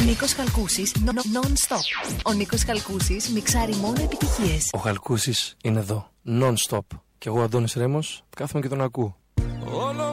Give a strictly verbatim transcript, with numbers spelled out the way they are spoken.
Νίκος Χαλκούσης, non-stop. Ο Νίκος Χαλκούσης μιξάρει μόνο επιτυχίες. Ο Χαλκούσης είναι εδώ, non-stop. Και εγώ, Αντώνης Ρέμος, κάθομαι και τον ακούω. Όλο